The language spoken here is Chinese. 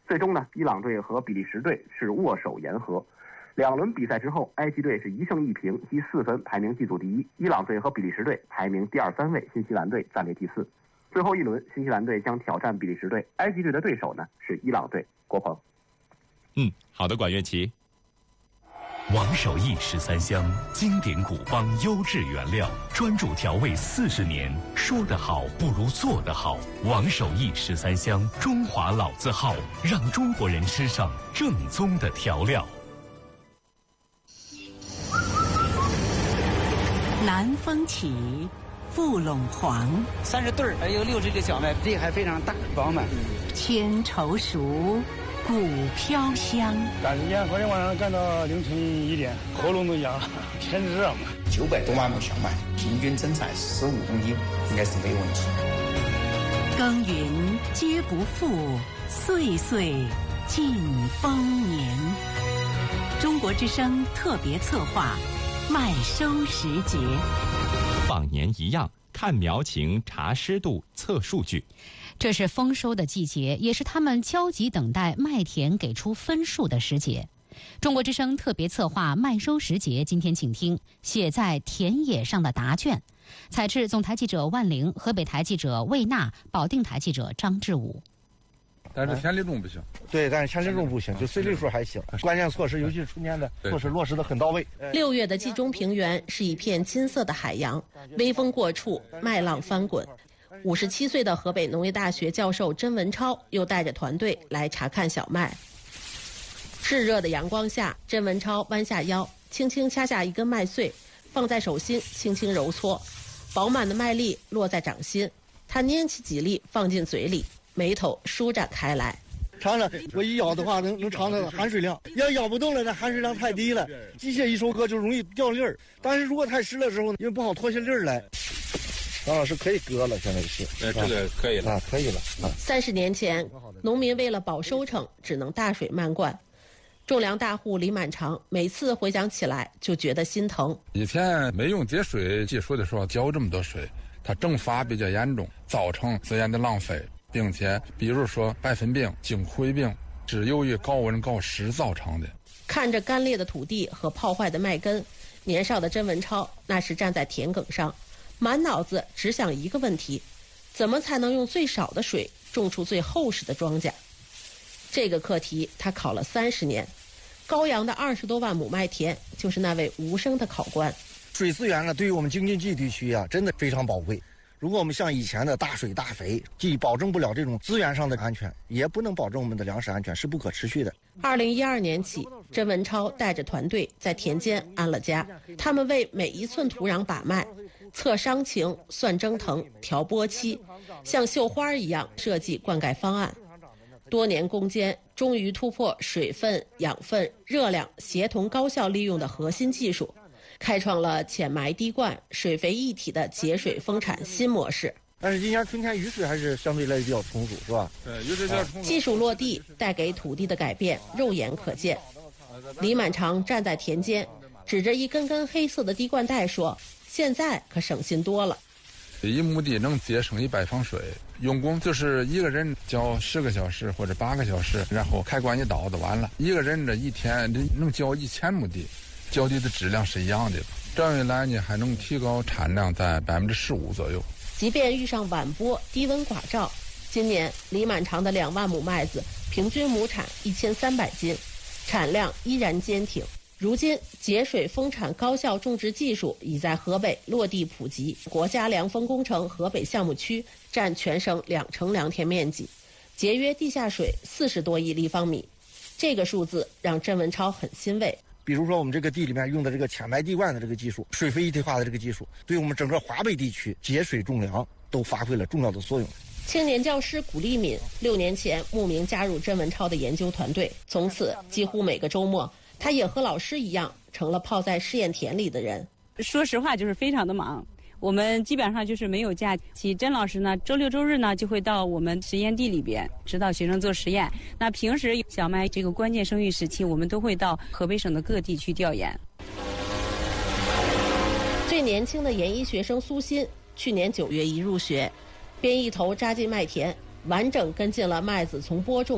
最终呢，伊朗队和比利时队是握手言和。2轮比赛之后，埃及队是1胜1平，积4分，排名 G 组第一。伊朗队和比利时队排名第2、3位，新西兰队暂列第4。最后一轮，新西兰队将挑战比利时队，埃及队的对手呢是伊朗队。郭鹏， 好的，管乐琪。 王守义13香，经典古方优质原料，专注调味40年。说得好不如做得好。王守义13香，中华老字号，让中国人吃上正宗的调料。 南风起，富陇黄 ，30对儿，有60个小麦，这还非常大饱满。 千愁熟，骨飘香。 干时间昨天晚上干到凌晨1点，喉咙都哑了，天热嘛。 900多万亩小麦，平均增产15公斤，应该是没问题。 耕耘皆不负，岁岁尽丰年。中国之声特别策划，麦收时节。 往年一样，看苗情、查湿度、测数据。 这是丰收的季节，也是他们焦急等待麦田给出分数的时节。中国之声特别策划麦收时节，今天请听写在田野上的答卷。采制总台记者万玲，河北台记者魏娜，保定台记者张志武。 但是田里种不行。 对，但是田里种不行，就随粒数还行。关键措施，尤其是春天的措施落实得很到位。 6月的冀中平原是一片金色的海洋，微风过处，麦浪翻滚。57岁的河北农业大学教授甄文超又带着团队来查看小麦。炙热的阳光下，甄文超弯下腰，轻轻掐下一根麦穗，放在手心轻轻揉搓，饱满的麦粒落在掌心，他拈起几粒放进嘴里，眉头舒展开来。 尝尝，我一咬的话能尝到含水量，要咬不动了，那含水量太低了，机械一收割就容易掉粒儿。但是如果太湿了之后，因为不好脱下粒儿来。张老师可以割了，现在是。 这个可以了啊，可以了啊。 30年前，农民为了保收成，只能大水漫灌。种粮大户李满长每次回想起来就觉得心疼。 以前没用节水技术的时候，浇这么多水，它蒸发比较严重，造成资源的浪费，并且比如说白粉病、茎灰病，是由于高温高湿造成的。 看着干裂的土地和泡坏的麦根，年少的甄文超那时站在田埂上，满脑子只想一个问题：怎么才能用最少的水种出最厚实的庄稼？这个课题他考了30年。高阳的20多万亩麦田就是那位无声的考官。 水资源呢，对于我们京津冀地区啊，真的非常宝贵。如果我们像以前的大水大肥，既保证不了这种资源上的安全，也不能保证我们的粮食安全，是不可持续的。 2012年起，甄文超带着团队在田间安了家，他们为每一寸土壤把脉，测伤情、算蒸腾、调播期，像绣花一样设计灌溉方案。多年攻坚，终于突破水分、养分、热量协同高效利用的核心技术，开创了浅埋滴灌、水肥一体的节水丰产新模式。 但是今年春天雨水还是相对来比较充足，是吧？ 对，雨水比较充足。 技术落地带给土地的改变肉眼可见。李满长站在田间，指着一根根黑色的滴灌带说：“现在可省心多了。 1亩地能节省100方水，用工就是一个人浇10个小时或者8个小时，然后开关一倒就完了。一个人这一天能浇1000亩地，浇地的质量是一样的。这样一来呢，还能提高产量在15%左右。 即便遇上晚播、低温寡照，今年李满长的2万亩麦子平均亩产1300斤，产量依然坚挺。如今，节水丰产高效种植技术已在河北落地普及，国家凉风工程河北项目区占全省2成良田面积，节约地下水40多亿立方米。这个数字让甄文超很欣慰。 比如说我们这个地里面用的这个浅埋滴灌的这个技术，水肥一体化的这个技术，对我们整个华北地区节水种粮都发挥了重要的作用。 青年教师古立敏6年前慕名加入甄文超的研究团队，从此几乎每个周末他也和老师一样成了泡在试验田里的人。 说实话就是非常的忙，我们基本上就是没有假期。甄老师呢周6周日呢就会到我们实验地里边指导学生做实验。那平时小麦这个关键生育时期，我们都会到河北省的各地去调研。 最年轻的研一学生苏欣去年9月一入学，便一头扎进麦田，完整跟进了麦子从播种